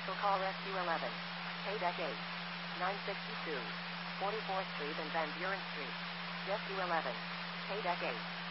Special call SU11. Paydeck 8. 962. 44th Street and Van Buren Street. SU11. Paydeck 8.